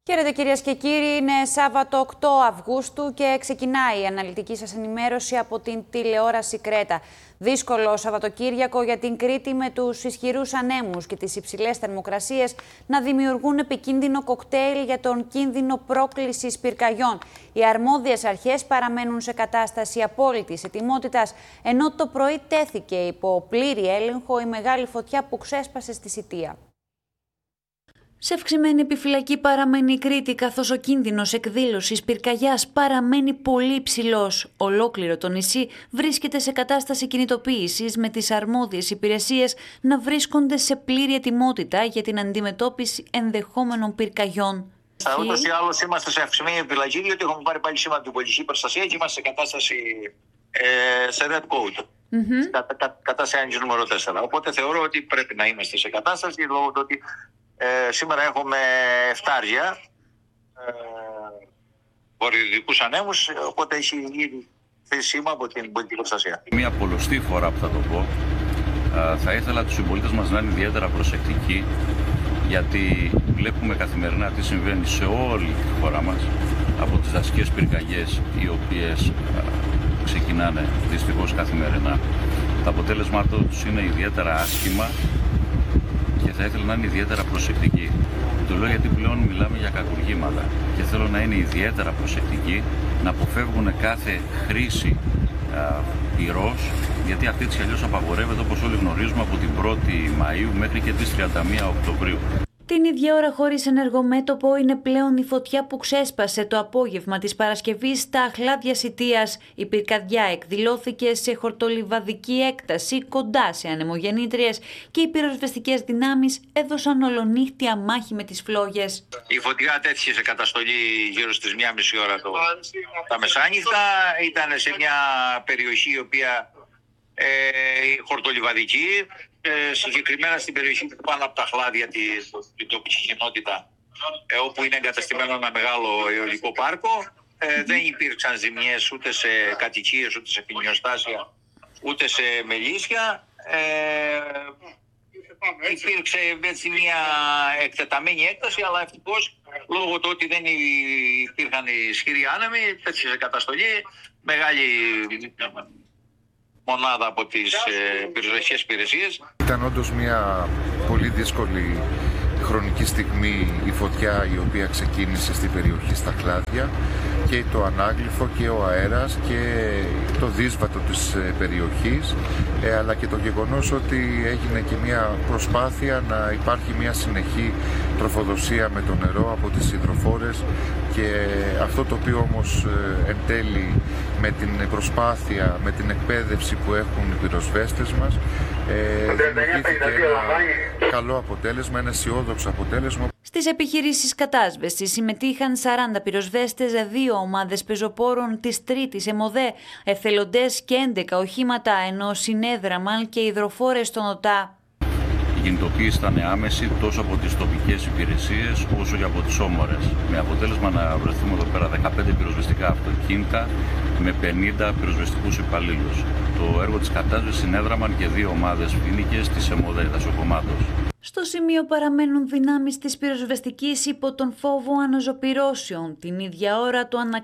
Χαίρετε κυρίες και κύριοι, είναι Σάββατο 8 Αυγούστου και ξεκινάει η αναλυτική σας ενημέρωση από την τηλεόραση Κρέτα. Δύσκολο Σαββατοκύριακο για την Κρήτη, με τους ισχυρούς ανέμους και τις υψηλές θερμοκρασίες να δημιουργούν επικίνδυνο κοκτέιλ για τον κίνδυνο πρόκλησης πυρκαγιών. Οι αρμόδιες αρχές παραμένουν σε κατάσταση απόλυτης ετοιμότητας, ενώ το πρωί τέθηκε υπό πλήρη έλεγχο η μεγάλη φωτιά που ξέσπασε στη Σιτία. Σε αυξημένη επιφυλακή παραμένει η Κρήτη, καθώς ο κίνδυνος εκδήλωσης πυρκαγιάς παραμένει πολύ υψηλός. Ολόκληρο το νησί βρίσκεται σε κατάσταση κινητοποίησης, με τις αρμόδιες υπηρεσίες να βρίσκονται σε πλήρη ετοιμότητα για την αντιμετώπιση ενδεχόμενων πυρκαγιών. Ούτως ή άλλως είμαστε σε αυξημένη επιφυλακή, διότι έχουμε πάρει πάλι σήμα την πολιτική προστασία και είμαστε σε κατάσταση σε red code. Κατάσταση άνοιξη νούμερο 4. Οπότε θεωρώ ότι πρέπει να είμαστε σε κατάσταση, λόγω του ότι σήμερα έχουμε εφτάρια, βορειοδυτικούς ανέμους, οπότε έχει ήδη θέσει σήμα από την πολιτική προστασία. Μία πολλωστή φορά που θα το πω, θα ήθελα τους συμπολίτες μας να είναι ιδιαίτερα προσεκτικοί, γιατί βλέπουμε καθημερινά τι συμβαίνει σε όλη τη χώρα μας, από τις δασικές πυρκαγιές οι οποίες ξεκινάνε δυστυχώς καθημερινά. Το αποτέλεσμα τους είναι ιδιαίτερα άσχημα και θα ήθελα να είναι ιδιαίτερα προσεκτικοί. Το λέω γιατί πλέον μιλάμε για κακουργήματα και θέλω να είναι ιδιαίτερα προσεκτικοί, να αποφεύγουν κάθε χρήση πυρός, γιατί αυτή της αλλιώς απαγορεύεται, όπως όλοι γνωρίζουμε, από την 1η Μαΐου μέχρι και τις 31 Οκτωβρίου. Την ίδια ώρα, χωρίς ενεργομέτωπο, είναι πλέον η φωτιά που ξέσπασε το απόγευμα της Παρασκευής στα Αχλάδια Σιτίας. Η πυρκαδιά εκδηλώθηκε σε χορτολιβαδική έκταση κοντά σε ανεμογεννήτριες και οι πυροσβεστικές δυνάμεις έδωσαν ολονύχτια μάχη με τις φλόγες. Η φωτιά τέθηκε σε καταστολή γύρω στις 1,5 ώρα τα μεσάνυχτα. Ήταν σε μια περιοχή η οποία χορτολιβαδική, συγκεκριμένα στην περιοχή πάνω από τα Αχλάδια, την τοπική κοινότητα, όπου είναι εγκαταστημένο ένα μεγάλο αιωλικό πάρκο. Δεν υπήρξαν ζημιές ούτε σε κατοικίες, ούτε σε ποινιοστάσια, ούτε σε μελίσια. Υπήρξε έτσι μια εκτεταμένη έκταση, αλλά ευτυχώς, λόγω του ότι δεν υπήρχαν ισχυροί άνεμοι, τέτοιες σε καταστολή, μεγάλη μονάδα από τις πυροσβεστικές υπηρεσίες. Ήταν όντως μια πολύ δύσκολη χρονική στιγμή η φωτιά η οποία ξεκίνησε στην περιοχή στα Αχλάδια, και το ανάγλυφο και ο αέρας και το δύσβατο της περιοχής, αλλά και το γεγονός ότι έγινε και μια προσπάθεια να υπάρχει μια συνεχή τροφοδοσία με το νερό από τις υδροφόρες, και αυτό το οποίο όμως εν τέλει με την προσπάθεια, με την εκπαίδευση που έχουν οι πυροσβέστες μας, δημιουργήθηκε ένα καλό αποτέλεσμα, ένα αισιόδοξο αποτέλεσμα. Στις επιχειρήσεις κατάσβεσης συμμετείχαν 40 πυροσβέστες, 2 ομάδες πεζοπόρων της Τρίτης ΕΜΟΔΕ, εθελοντές και 11 οχήματα, ενώ συνέδραμαν και υδροφόρες στον ΟΤΑ. Η κινητοποίηση ήταν άμεση τόσο από τις τοπικές υπηρεσίες όσο και από τις όμορες, με αποτέλεσμα να βρεθούμε εδώ πέρα 15 πυροσβεστικά αυτοκίνητα με 50 πυροσβεστικούς υπαλλήλους. Το έργο της κατάσβεσης συνέδραμαν και 2 ομάδες φοίνικες της ΕΜΟΔΕ δασοκομμάτως. Στο σημείο παραμένουν δυνάμεις της πυροσβεστικής υπό τον φόβο αναζωπυρώσεων. Την ίδια ώρα το